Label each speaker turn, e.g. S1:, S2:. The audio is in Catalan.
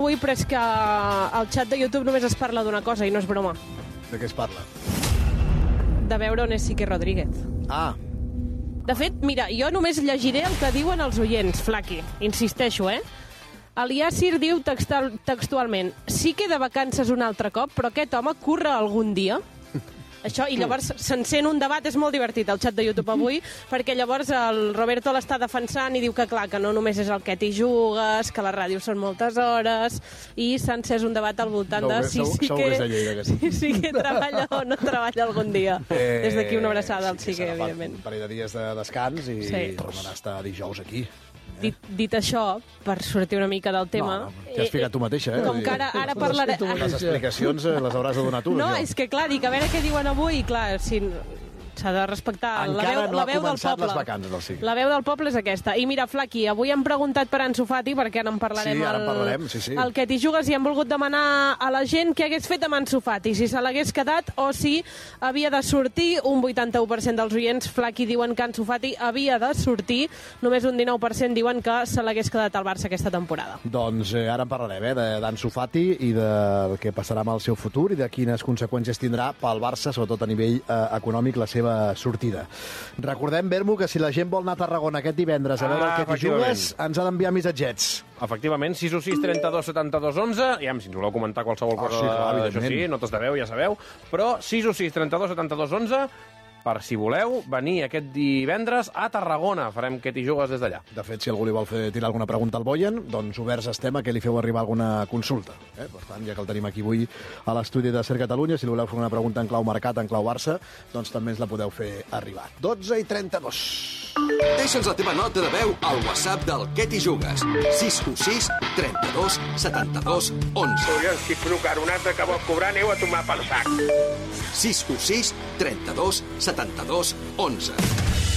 S1: avui, però és que al xat de YouTube només es parla d'una cosa i no és broma.
S2: De què es parla?
S1: De veure on és Sique Rodríguez.
S2: Ah.
S1: De fet, mira, jo només llegiré el que diuen els oients, Flaqui. Insisteixo, El Yacir diu textualment: sí que de vacances un altre cop, però aquest home curra algun dia? Això, i llavors s'encén un debat, és molt divertit el xat de YouTube avui, perquè llavors el Roberto l'està defensant i diu que clar, que no només és el que t'hi jugues, que la ràdio són moltes hores, i s'ha encès un debat al voltant de si sí que treballa o no treballa algun dia. Des d'aquí una abraçada al Sique, evidentment.
S2: Un parell de dies de descans i tornarà a estar dijous aquí.
S1: Dit això, per sortir una mica del tema...
S2: T'hi has ficat tu mateixa,
S1: Com que ara parlaré...
S2: Les explicacions les hauràs de donar tu.
S1: No, és que clar, dic, a veure què diuen avui, clar, si... s'ha de respectar la veu del poble.
S2: Les vacances del Sique.
S1: La veu del poble és aquesta. I mira, Flaqui, avui hem preguntat per Ansu Fati, perquè ara en parlarem.
S2: Sí, ara en parlarem, sí.
S1: El que t'hi jugues, i hem volgut demanar a la gent què hagués fet amb Ansu Fati, si se l'hagués quedat o si havia de sortir. Un 81% dels oients, Flaqui, diuen que Ansu Fati havia de sortir. Només un 19% diuen que se l'hagués quedat al Barça aquesta temporada.
S2: Doncs ara en parlarem, d'Ansu Fati i del que passarà amb el seu futur i de quines conseqüències tindrà pel Barça, sobretot a nivell econòmic, la seva sortida. Recordem, Bermu, que si la gent vol anar a Tarragona aquest divendres a veure el que t'hi jugues, ens ha d'enviar missatgets.
S3: Efectivament, 616 32 72 11. Ja, si ens voleu comentar qualsevol cosa, això sí, notes de veu, ja sabeu. Però 616 32 72 11, per si voleu venir aquest divendres a Tarragona. Farem que t'hi jugues des d'allà.
S2: De fet, si algú li vol tirar alguna pregunta al Boyen, doncs oberts estem a que li feu arribar alguna consulta. Per tant, ja que el tenim aquí avui a l'estudi de Ser Catalunya, si li voleu fer una pregunta en clau mercat, en clau Barça, doncs també ens la podeu fer arribar. 12:32.
S4: Deixa'ns la teva nota de veu al WhatsApp del Què t'hi jugues. 616 32 72 11.
S5: Collons, si procaronat que vol cobrar, aneu a tomar pel sac.
S4: 616 32 72 11.